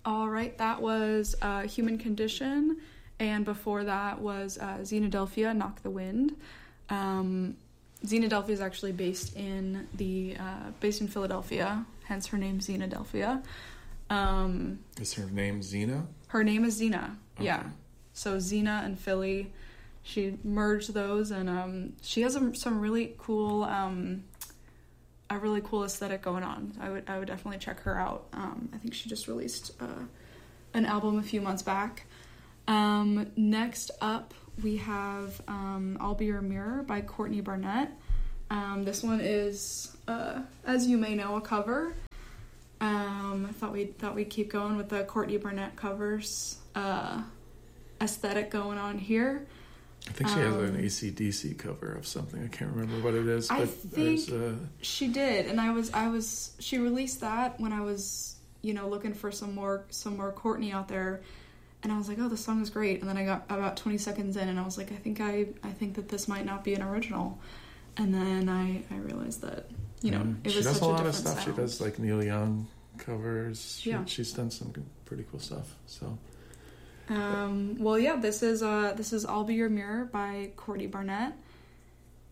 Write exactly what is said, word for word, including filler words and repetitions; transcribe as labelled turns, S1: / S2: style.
S1: All right, that was uh, Human Condition, and before that was uh, Xenodelphia, Knock the Wind. Um, Xenodelphia is actually based in the uh, based in Philadelphia, hence her name Xenodelphia. Um,
S2: is her name Xena?
S1: Her name is Xena.
S2: Okay.
S1: Yeah, so Xena and Philly, she merged those, and um, she has some, some really cool, um, a really cool aesthetic going on. I would I would definitely check her out. Um, I think she just released uh, an album a few months back. Um, next up, we have um, I'll Be Your Mirror by Courtney Barnett. Um, this one is, uh, as you may know, a cover. Um, I thought we'd, thought we'd keep going with the Courtney Barnett covers uh, aesthetic going on here.
S2: I think she has
S1: Um,
S2: an A C D C cover of something. I can't remember what it is. But
S1: I think
S2: there's, uh,
S1: she did, and I was I was she released that when I was you know looking for some more some more Courtney out there, and I was like, oh, this song is great, and then I got about twenty seconds in, and I was like, I think I I think that this might not be an original, and then I I realized that you know
S2: mm,
S1: it
S2: she
S1: was
S2: does
S1: such
S2: a
S1: a
S2: lot
S1: different
S2: of stuff.
S1: sound.
S2: She does like Neil Young covers. She,
S1: Yeah.
S2: she's done some good, pretty cool stuff. So.
S1: Um, well, yeah, this is uh, this is "I'll Be Your Mirror" by Courtney Barnett.